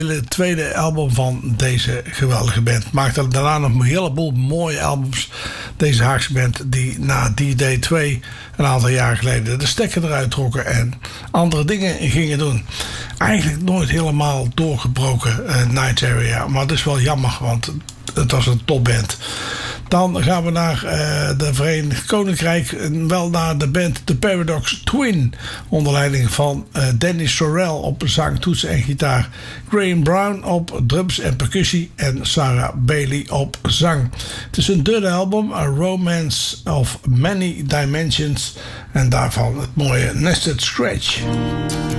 Het tweede album van deze geweldige band. Maakte daarna nog een heleboel mooie albums. Deze Haagse band die na D-Day 2 een aantal jaar geleden de stekker eruit trokken en andere dingen gingen doen. Eigenlijk nooit helemaal doorgebroken, Night Area. Maar dat is wel jammer, want het was een topband. Dan gaan we naar de Verenigd Koninkrijk. Wel naar de band The Paradox Twin. Onder leiding van Dennis Sorrell op zang, toetsen en gitaar. Graham Brown op drums en percussie. En Sarah Bailey op zang. Het is een derde album. A Romance of Many Dimensions. En daarvan het mooie Nested Scratch.